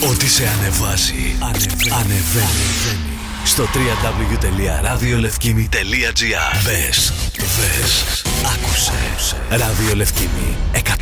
Ό,τι σε ανεβάζει, ανεβαίνει. Στο www.radiolefkimi.gr. Μπες, άκουσε. Ράδιο Λευκήμη 100,3.